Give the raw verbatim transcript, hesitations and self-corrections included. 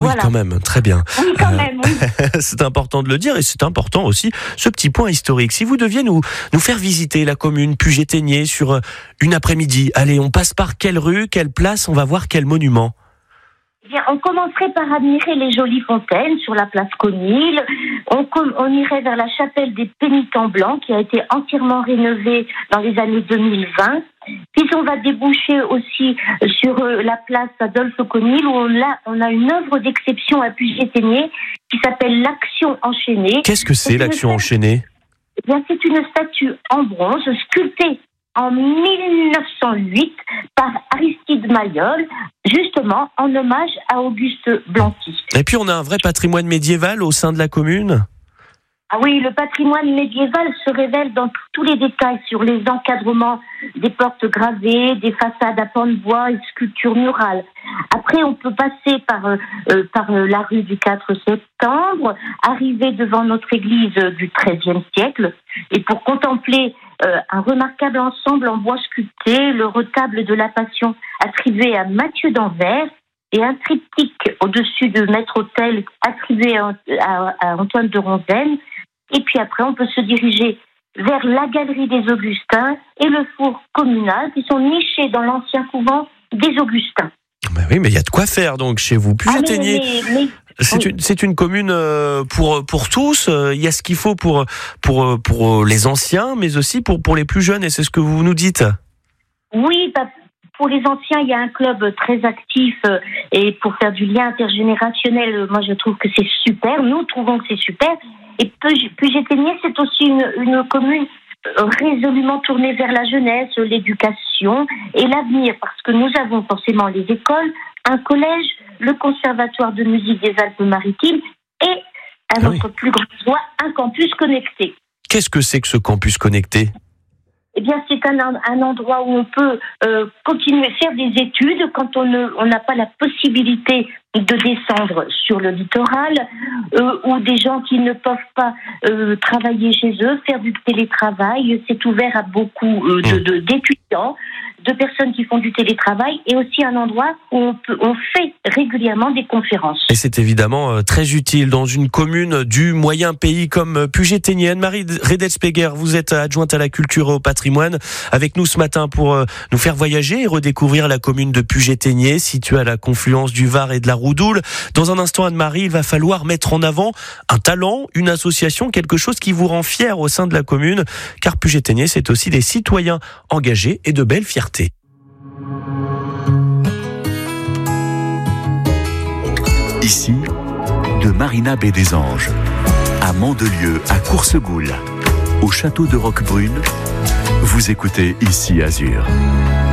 voilà. Quand même, très bien. Oui, quand euh, même, oui. C'est important de le dire et c'est important aussi, ce petit point historique. Si vous deviez nous, nous faire visiter la commune Puget-Théniers sur une après-midi, allez, on passe par quelle rue, quelle place, on va voir quel monument? Bien, on commencerait par admirer les jolies fontaines sur la place Conil. On, com- on irait vers la chapelle des Pénitents Blancs qui a été entièrement rénovée dans les années deux mille vingt. Puis on va déboucher aussi sur euh, la place Adolphe Conil où on a, on a une œuvre d'exception à Puget-Théniers qui s'appelle l'Action enchaînée. Qu'est-ce que c'est, c'est l'Action enchaînée? Eh bien, c'est une statue en bronze sculptée en mille neuf cent huit par Aristide Maillol, justement en hommage à Auguste Blanqui. Et puis on a un vrai patrimoine médiéval au sein de la commune? Ah oui, le patrimoine médiéval se révèle dans tous les détails sur les encadrements des portes gravées, des façades à pans de bois et sculptures murales. Après, on peut passer par, euh, par la rue du quatre septembre, arriver devant notre église du treizième siècle, et pour contempler euh, un remarquable ensemble en bois sculpté, le retable de la Passion attribué à Mathieu d'Anvers, et un triptyque au-dessus de Maître-Autel attribué à, à, à Antoine de Ronzenne. Et puis après, on peut se diriger vers la galerie des Augustins et le four communal qui sont nichés dans l'ancien couvent des Augustins. Ben oui, mais il y a de quoi faire donc chez vous. Puget-Théniers, ah, mais, mais, mais... c'est, oui. une, c'est une commune pour, pour tous. Il y a ce qu'il faut pour, pour, pour les anciens, mais aussi pour, pour les plus jeunes, et c'est ce que vous nous dites. Oui, bah, pour les anciens, il y a un club très actif et pour faire du lien intergénérationnel, moi je trouve que c'est super. Nous trouvons que c'est super. Et Puget-Théniers, c'est aussi une, une commune résolument tournée vers la jeunesse, l'éducation et l'avenir, parce que nous avons forcément les écoles, un collège, le conservatoire de musique des Alpes-Maritimes et, à notre oui. plus grand joie, un campus connecté. Qu'est-ce que c'est que ce campus connecté ? Eh bien, c'est un, un endroit où on peut euh, continuer à faire des études quand on ne, on n'a pas la possibilité de descendre sur le littoral, euh, ou des gens qui ne peuvent pas euh, travailler chez eux, faire du télétravail. C'est ouvert à beaucoup euh, de, de, d'étudiants, de personnes qui font du télétravail, et aussi un endroit où on, peut, on fait régulièrement des conférences. Et c'est évidemment euh, très utile dans une commune du moyen pays comme Puget-Théniers. Anne-Marie Redelspeger, vous êtes adjointe à la culture et au patrimoine, avec nous ce matin pour euh, nous faire voyager et redécouvrir la commune de Puget-Théniers, située à la confluence du Var et de la Roudoule. Dans un instant, Anne-Marie, il va falloir mettre en avant un talent, une association, quelque chose qui vous rend fier au sein de la commune, car Puget-Théniers, c'est aussi des citoyens engagés et de belles fiertés. Ici, de Marina Baie des Anges, à Mandelieu, à Coursegoule, au château de Roquebrune, vous écoutez Ici Azur.